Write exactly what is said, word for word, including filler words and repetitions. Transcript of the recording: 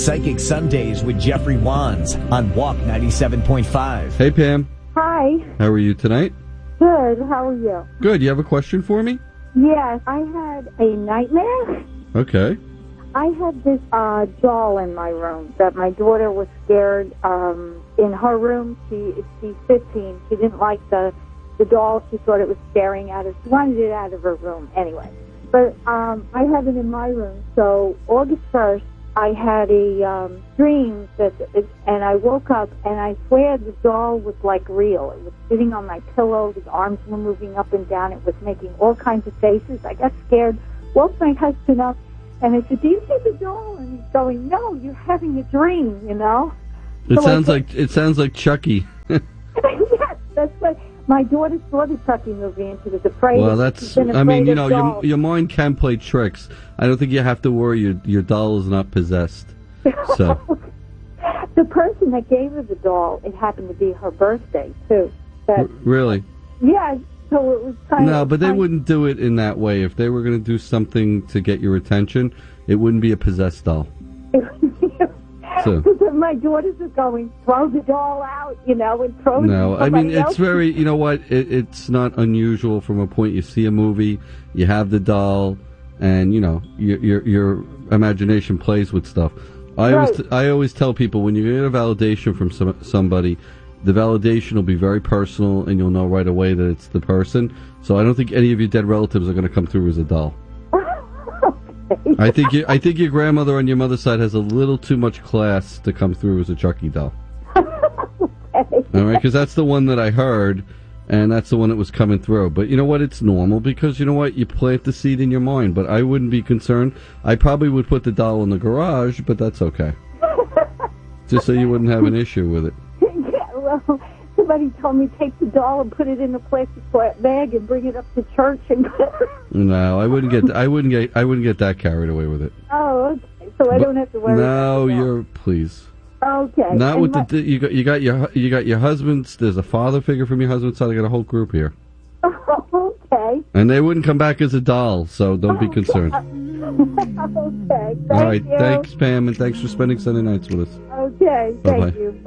Psychic Sundays with Jeffrey Wands on Walk ninety-seven point five. Hey, Pam. Hi. How are you tonight? Good. How are you? Good. You have a question for me? Yes. I had a nightmare. Okay. I had this uh, doll in my room that my daughter was scared. Um, in her room, she she's fifteen. She didn't like the the doll. She thought it was staring at her. She wanted it out of her room anyway. But um, I had it in my room. So August first, I had a um, dream that, it, and I woke up, and I swear the doll was like real. It was sitting on my pillow. The arms were moving up and down. It was making all kinds of faces. I got scared. Woke my husband up. And I said, "Do you see the doll?" And he's going, "No, you're having a dream, you know." It so sounds said, like it sounds like Chucky. Yes, that's what my daughter saw the Chucky movie and she was afraid. Well, that's. I mean, you know, your your mind can play tricks. I don't think you have to worry. Your your doll is not possessed. So. The person that gave her the doll, it happened to be her birthday too. That, R- really? Yeah. So it was kind no, of, but they kind wouldn't do it in that way. If they were going to do something to get your attention, it wouldn't be a possessed doll. So. My daughters are going, throw the doll out, you know, and throw it No, to I mean, it's else. very, you know what, it, it's not unusual from a point you see a movie, you have the doll, and, you know, your your, your imagination plays with stuff. I, right. always t- I always tell people, when you get a validation from some, somebody, the validation will be very personal, and you'll know right away that it's the person. So I don't think any of your dead relatives are going to come through as a doll. Okay. I think you, I think your grandmother on your mother's side has a little too much class to come through as a Chucky doll. Okay. All right, because that's the one that I heard, and that's the one that was coming through. But you know what? It's normal, because you know what? You plant the seed in your mind. But I wouldn't be concerned. I probably would put the doll in the garage, but that's okay. Just so you wouldn't have an issue with it. Yeah, well, somebody told me take the doll and put it in a plastic bag and bring it up to church and. No, I wouldn't get. I wouldn't get. I wouldn't get that carried away with it. Oh, okay. So I But don't have to worry. No, about you're please. Okay. Not And with my, the. You got. You got your. You got your husband's. There's a father figure from your husband's side. I got a whole group here. Okay. And they wouldn't come back as a doll, so don't be concerned. Okay. Thank All right. you. Thanks, Pam, and thanks for spending Sunday nights with us. Okay. Bye-bye. Thank you.